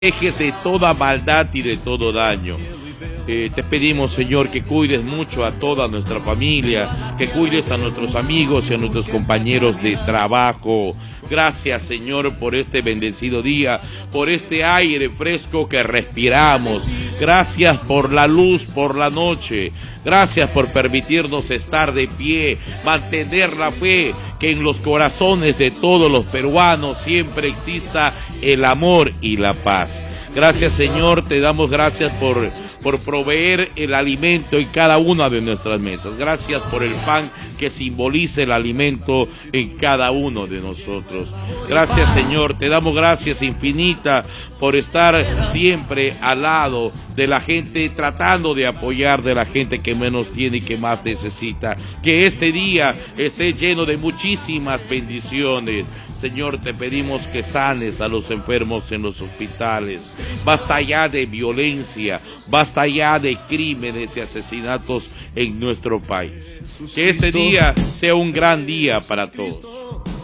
Dejes de toda maldad y de todo daño. Te pedimos, Señor, que cuides mucho a toda nuestra familia, que cuides a nuestros amigos y a nuestros compañeros de trabajo. Gracias, Señor, por este bendecido día, por este aire fresco que respiramos. Gracias por la luz por la noche. Gracias por permitirnos estar de pie, mantener la fe, que en los corazones de todos los peruanos siempre exista el amor y la paz. Gracias, Señor, te damos gracias por proveer el alimento en cada una de nuestras mesas. Gracias por el pan que simboliza el alimento en cada uno de nosotros. Gracias, Señor, te damos gracias infinitas por estar siempre al lado de la gente, tratando de apoyar de la gente que menos tiene y que más necesita. Que este día esté lleno de muchísimas bendiciones. Señor, te pedimos que sanes a los enfermos en los hospitales. Basta ya de violencia, basta ya de crímenes y asesinatos en nuestro país. Que este día sea un gran día para todos.